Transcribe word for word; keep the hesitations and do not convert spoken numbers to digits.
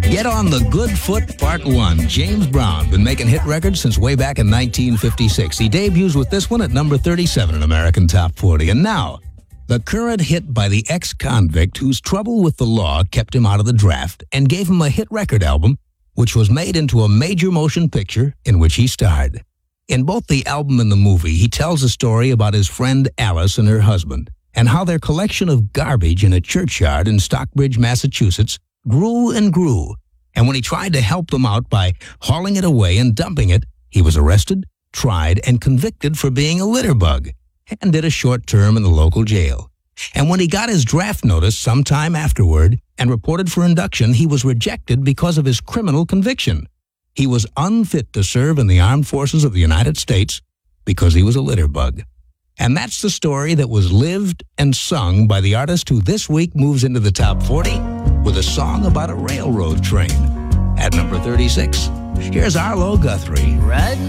Get on the Good Foot Part one. James Brown, been making hit records since way back in nineteen fifty-six. He debuts with this one at number thirty-seven in American Top forty. And now, the current hit by the ex-convict whose trouble with the law kept him out of the draft and gave him a hit record album, which was made into a major motion picture in which he starred. In both the album and the movie, he tells a story about his friend Alice and her husband, and how their collection of garbage in a churchyard in Stockbridge, Massachusetts, grew and grew. And when he tried to help them out by hauling it away and dumping it, he was arrested, tried, and convicted for being a litter bug, and did a short term in the local jail. And when he got his draft notice sometime afterward and reported for induction, he was rejected because of his criminal conviction. He was unfit to serve in the armed forces of the United States because he was a litter bug. And that's the story that was lived and sung by the artist who this week moves into the top forty with a song about a railroad train. At number thirty-six, here's Arlo Guthrie. Right.